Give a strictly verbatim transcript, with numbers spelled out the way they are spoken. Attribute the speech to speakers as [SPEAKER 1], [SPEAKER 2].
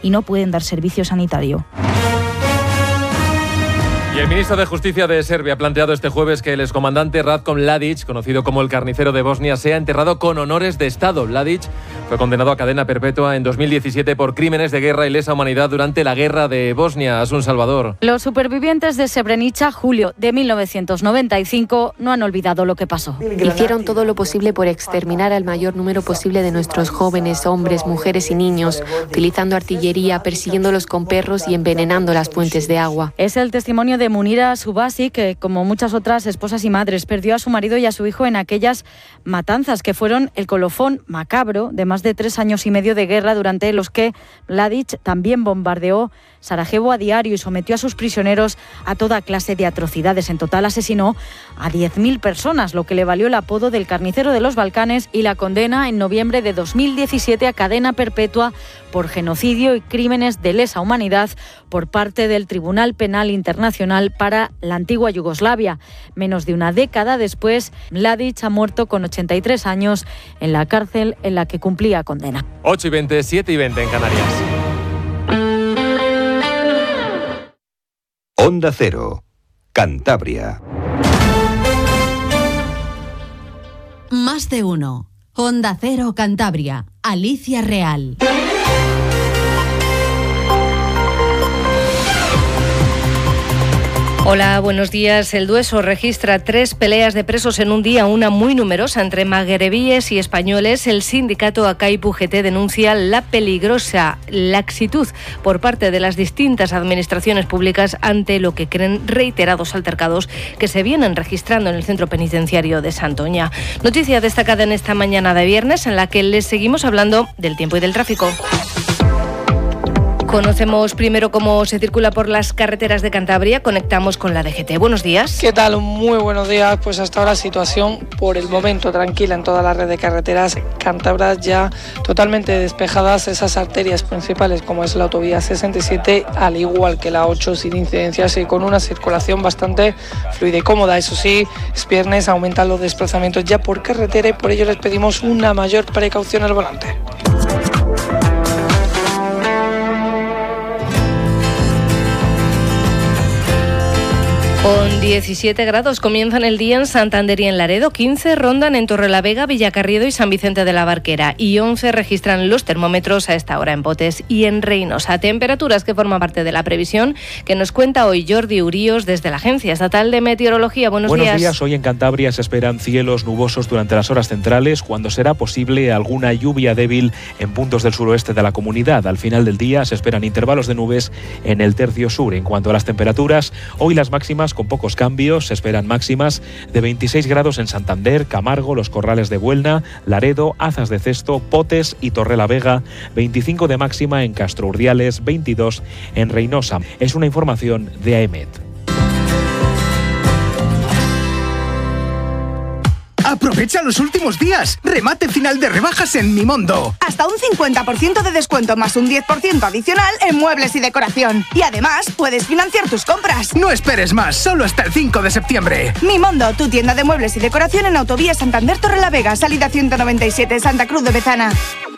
[SPEAKER 1] y no pueden dar servicio sanitario.
[SPEAKER 2] Y el ministro de Justicia de Serbia ha planteado este jueves que el excomandante Ratko Mladic, conocido como el carnicero de Bosnia, sea enterrado con honores de Estado. Mladic fue condenado a cadena perpetua en dos mil diecisiete por crímenes de guerra y lesa humanidad durante la guerra de Bosnia. Asun Salvador.
[SPEAKER 1] Los supervivientes de Srebrenica, julio de mil novecientos noventa y cinco, no han olvidado lo que pasó.
[SPEAKER 3] Hicieron todo lo posible por exterminar al mayor número posible de nuestros jóvenes, hombres, mujeres y niños, utilizando artillería, persiguiéndolos con perros y envenenando las fuentes de agua.
[SPEAKER 1] Es el testimonio de Munira Subasi, que como muchas otras esposas y madres perdió a su marido y a su hijo en aquellas matanzas que fueron el colofón macabro de más de tres años y medio de guerra, durante los que Mladic también bombardeó Sarajevo a diario y sometió a sus prisioneros a toda clase de atrocidades. En total asesinó a diez mil personas, lo que le valió el apodo del carnicero de los Balcanes y la condena en noviembre de dos mil diecisiete a cadena perpetua por genocidio y crímenes de lesa humanidad por parte del Tribunal Penal Internacional para la antigua Yugoslavia. Menos de una década después, Mladic ha muerto con ochenta y tres años en la cárcel en la que cumplía condena.
[SPEAKER 2] ocho y veinte, siete y veinte en Canarias.
[SPEAKER 4] Onda Cero, Cantabria.
[SPEAKER 5] Más de uno. Onda Cero Cantabria. Alicia Real.
[SPEAKER 6] Hola, buenos días. El Dueso registra tres peleas de presos en un día, una muy numerosa entre magrebíes y españoles. El sindicato A C A I P U G T denuncia la peligrosa laxitud por parte de las distintas administraciones públicas ante lo que creen reiterados altercados que se vienen registrando en el centro penitenciario de Santoña. Noticia destacada en esta mañana de viernes, en la que les seguimos hablando del tiempo y del tráfico. Conocemos primero cómo se circula por las carreteras de Cantabria. Conectamos con la D G T. Buenos días.
[SPEAKER 7] ¿Qué tal? Muy buenos días. Pues hasta ahora situación por el momento tranquila en toda la red de carreteras cántabras, ya totalmente despejadas esas arterias principales como es la autovía sesenta y siete, al igual que la ocho, sin incidencias y con una circulación bastante fluida y cómoda. Eso sí, es viernes, aumentan los desplazamientos ya por carretera y por ello les pedimos una mayor precaución al volante.
[SPEAKER 6] Con diecisiete grados comienzan el día en Santander y en Laredo, quince rondan en Torrelavega, Villacarriedo y San Vicente de la Barquera y once registran los termómetros a esta hora en Potes y en Reynosa. Temperaturas que forman parte de la previsión que nos cuenta hoy Jordi Uríos desde la Agencia Estatal de Meteorología. Buenos,
[SPEAKER 8] Buenos días.
[SPEAKER 6] días.
[SPEAKER 8] Hoy en Cantabria se esperan cielos nubosos durante las horas centrales, cuando será posible alguna lluvia débil en puntos del suroeste de la comunidad. Al final del día se esperan intervalos de nubes en el tercio sur. En cuanto a las temperaturas, hoy las máximas con pocos cambios, se esperan máximas de veintiséis grados en Santander, Camargo, Los Corrales de Buelna, Laredo, Azas de Cesto, Potes y Torrelavega, veinticinco de máxima en Castro Urdiales, veintidós en Reynosa. Es una información de AEMET.
[SPEAKER 9] Aprovecha los últimos días. Remate final de rebajas en Mimondo.
[SPEAKER 10] Hasta un cincuenta por ciento de descuento más un diez por ciento adicional en muebles y decoración. Y además puedes financiar tus compras.
[SPEAKER 9] No esperes más, solo hasta el cinco de septiembre.
[SPEAKER 10] Mimondo, tu tienda de muebles y decoración en Autovía Santander Torrelavega, salida ciento noventa y siete, Santa Cruz de Bezana.